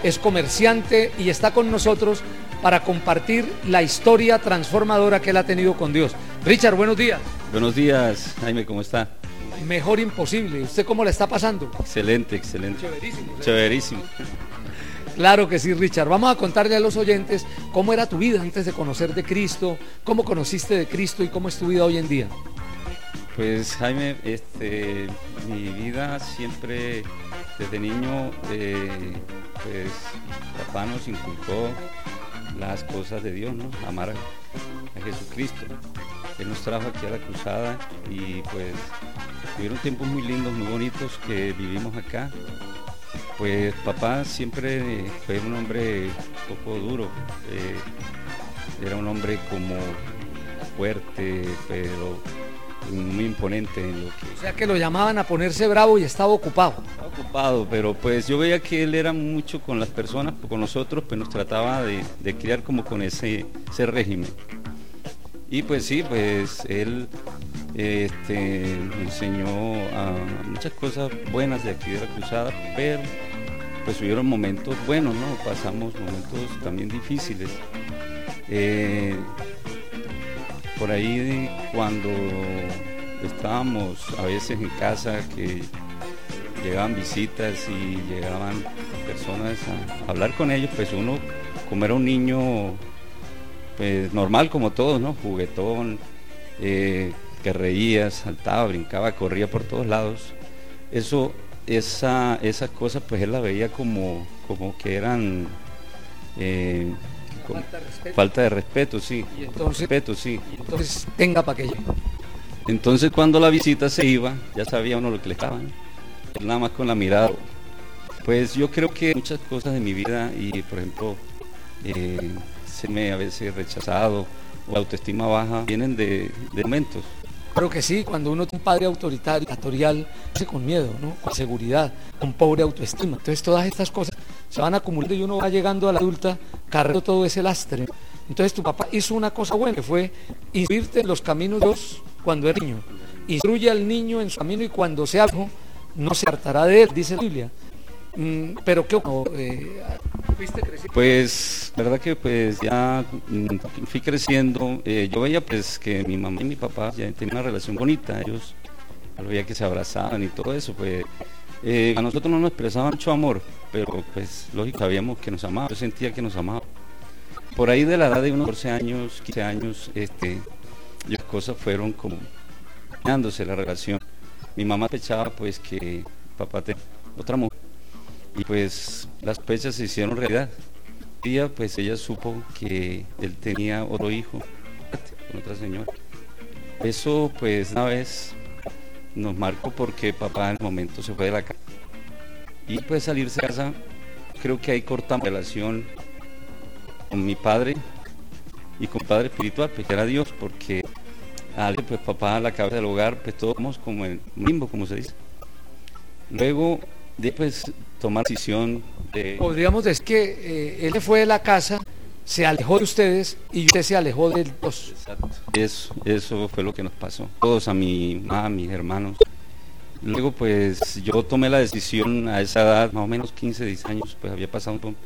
es comerciante y está con nosotros para compartir la historia transformadora que él ha tenido con Dios. Richard, buenos días. Buenos días, Jaime, ¿cómo está? Mejor imposible. ¿Usted cómo la está pasando? Excelente, excelente. Chéverísimo. Chéverísimo. Claro que sí, Richard. Vamos a contarle a los oyentes cómo era tu vida antes de conocer de Cristo, cómo conociste de Cristo y cómo es tu vida hoy en día. Pues Jaime, mi vida siempre, desde niño, pues papá nos inculcó las cosas de Dios, ¿no? Amar a Jesucristo. Él nos trajo aquí a la cruzada y pues tuvieron tiempos muy lindos, muy bonitos que vivimos acá. Pues papá siempre fue un hombre un poco duro, era un hombre como fuerte, pero muy imponente en lo que... O sea que lo llamaban a ponerse bravo y estaba ocupado. Estaba ocupado, pero pues yo veía que él era mucho con las personas, con nosotros, pues nos trataba de criar como con ese régimen. Y pues sí, pues él nos enseñó a muchas cosas buenas de aquí de la cruzada, pero pues hubieron momentos buenos, ¿no? Pasamos momentos también difíciles. Por ahí cuando estábamos a veces en casa, que llegaban visitas y llegaban personas a hablar con ellos, pues uno, como era un niño pues normal como todos, ¿no? Juguetón, que reía, saltaba, brincaba, corría por todos lados. Esas cosas pues él la veía como que eran falta de respeto, sí. Y entonces, entonces tenga para que llegue. Entonces cuando la visita se iba, ya sabía uno lo que le estaba, ¿no? Él nada más con la mirada. Pues yo creo que muchas cosas de mi vida, y por ejemplo, se me a veces rechazado o la autoestima baja, vienen de momentos. Creo que sí, cuando uno tiene un padre autoritario, dictatorial, hace con miedo, ¿no? Con seguridad, con pobre autoestima. Entonces todas estas cosas se van acumulando y uno va llegando a la adulta cargando todo ese lastre. Entonces tu papá hizo una cosa buena, que fue instruirte en los caminos de Dios cuando era niño. Instruye al niño en su camino y cuando sea viejo no se hartará de él, dice la Biblia. Pero ¿qué fuiste creciendo? Pues, la verdad que pues ya fui creciendo, yo veía pues que mi mamá y mi papá ya tenían una relación bonita, ellos veía que se abrazaban y todo eso, pues a nosotros no nos expresaban mucho amor, pero pues lógico sabíamos que nos amaban, yo sentía que nos amaban. Por ahí de la edad de unos 14 años, 15 años, las cosas fueron como dándose la relación. Mi mamá sospechaba pues que papá tenía otra mujer. Y pues las sospechas se hicieron realidad. Un día pues ella supo que él tenía otro hijo con otra señora. Eso pues una vez nos marcó porque papá en el momento se fue de la casa. Y pues salirse de casa, creo que ahí cortamos relación con mi padre y con mi padre espiritual, pues que era Dios, porque pues papá a la cabeza del hogar, pues todos somos como en limbo, como se dice. Luego después tomar decisión de... Podríamos decir que él se fue de la casa, se alejó de ustedes y usted se alejó de los... Exacto. Eso fue lo que nos pasó. Todos, a mi mamá, a mis hermanos. Luego pues yo tomé la decisión a esa edad, más o menos 15, 10 años, pues había pasado un poco,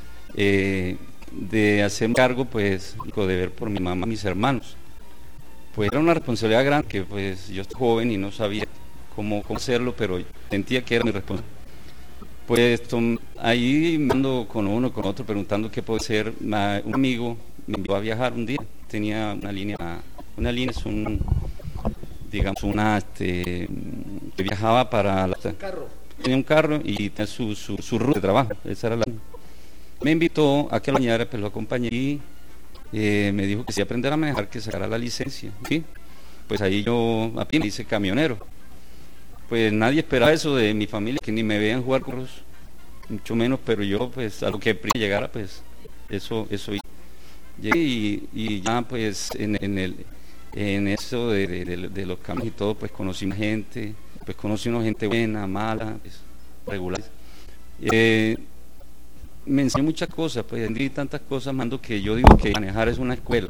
de hacerme cargo pues de ver por mi mamá y mis hermanos. Pues era una responsabilidad grande, que pues yo estaba joven y no sabía cómo hacerlo, pero sentía que era mi responsabilidad. Pues ahí me ando con uno, con otro, preguntando qué puede ser. Un amigo me envió a viajar un día, tenía una línea es que viajaba para carro. Tenía un carro y tenía su ruta de trabajo, esa era la... Me invitó a que lo bañara, pues lo acompañé y me dijo que si aprender a manejar, que sacara la licencia, ¿sí? Pues ahí yo a pie me hice camionero. Pues nadie esperaba eso de mi familia, que ni me veían jugar con los, mucho menos, pero yo pues a lo que llegara, pues eso hice. Y ya pues en eso de los caminos y todo, pues conocí una gente, gente buena, mala, pues, regular. Me enseñó muchas cosas, pues entendí tantas cosas, mando, que yo digo que manejar es una escuela.